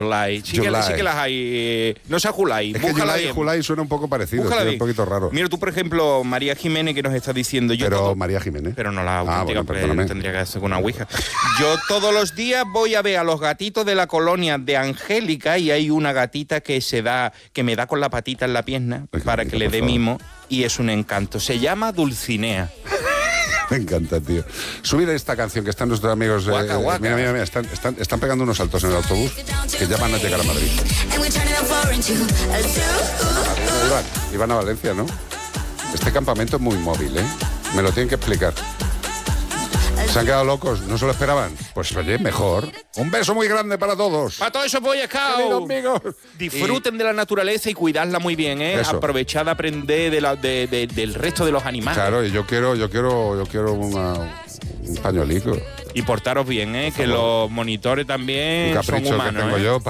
Julay. Sí, Julay. sí que las hay. No sea Julay. Es que Julay y Julay suena un poco parecido, es un poquito raro. Mira tú, por ejemplo, María Jiménez, que nos está diciendo... María Jiménez. Pero no la auténtica, bueno, tendría que hacer con una ouija. Yo todos los días voy a ver a los gatitos de la colonia de Angélica y hay una gatita que me da con la patita en la pierna para que le dé mimo y es un encanto. Se llama Dulcinea. Me encanta, tío. Subir esta canción que están nuestros amigos. Guaca, guaca. Mira, están pegando unos saltos en el autobús que ya van a llegar a Madrid. Iban a Valencia, ¿no? Este campamento es muy móvil, ¿eh? Me lo tienen que explicar. ¿Se han quedado locos? ¿No se lo esperaban? Pues oye, mejor. Un beso muy grande para todos. Para todos esos Boy Scouts. Queridos amigos. Disfruten de la naturaleza y cuidadla muy bien, ¿eh? Eso. Aprovechad a aprender del resto de los animales. Claro, y yo quiero un pañuelito. Y portaros bien, ¿eh? Que los monitores también Un capricho son humanos. que tengo ¿eh? yo